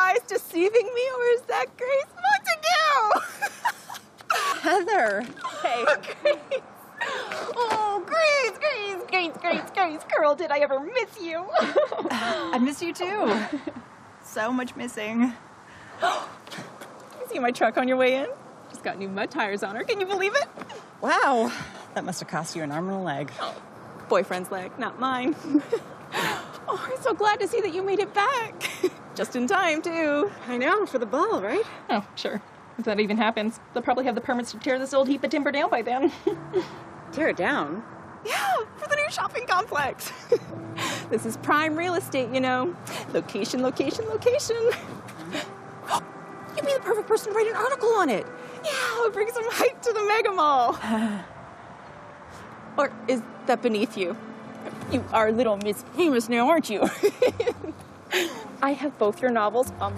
eyes deceiving me, or is that Grace Montague? Heather. Hey. Grace. Oh, Grace, girl, did I ever miss you? I miss you too. So much missing. You see my truck on your way in? Just got new mud tires on her. Can you believe it? Wow. That must have cost you an arm and a leg. Boyfriend's leg, not mine. Oh, I'm so glad to see that you made it back. Just in time, too. I know, for the ball, right? Oh, sure. If that even happens, they'll probably have the permits to tear this old heap of timber down by then. Tear it down? Yeah, for the new shopping complex. This is prime real estate, you know. Location, location, location. You'd be the perfect person to write an article on it. Yeah, I'll bring some hype to the mega mall. Or is that beneath you? You are little Miss Famous now, aren't you? I have both your novels on my